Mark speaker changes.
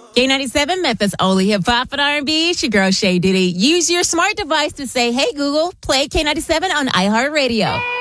Speaker 1: K97 Memphis, only hip-hop and R&B. It's your girl, Shay Diddy. Use your smart device to say, hey, Google, play K97 on iHeartRadio.